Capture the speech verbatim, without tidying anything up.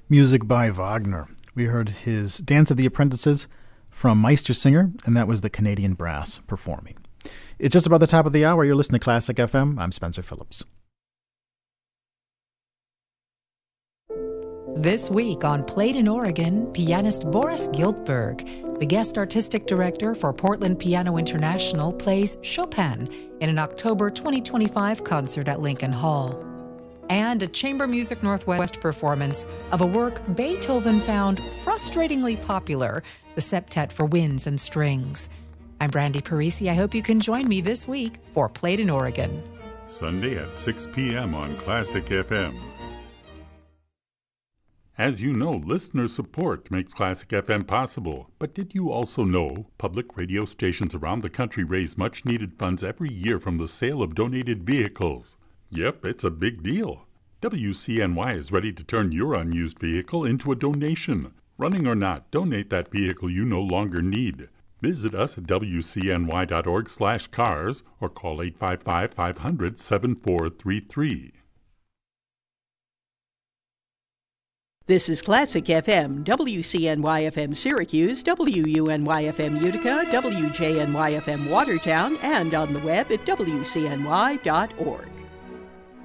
Music by Wagner. We heard his Dance of the Apprentices from Meistersinger, and that was the Canadian Brass performing. It's just about the top of the hour. You're listening to Classic F M. I'm Spencer Phillips. This week on Played in Oregon, pianist Boris Giltberg, the guest artistic director for Portland Piano International, plays Chopin in an October twenty twenty-five concert at Lincoln Hall. And a Chamber Music Northwest performance of a work Beethoven found frustratingly popular, the Septet for Winds and Strings. I'm Brandy Parisi. I hope you can join me this week for Played in Oregon. Sunday at six p.m. on Classic F M. As you know, listener support makes Classic F M possible. But did you also know public radio stations around the country raise much-needed funds every year from the sale of donated vehicles? Yep, it's a big deal. W C N Y is ready to turn your unused vehicle into a donation. Running or not, donate that vehicle you no longer need. Visit us at w c n y dot org slash cars or call eight five five, five hundred, seven four three three. This is Classic F M, W C N Y F M Syracuse, W U N Y F M Utica, W J N Y F M Watertown, and on the web at w c n y dot org.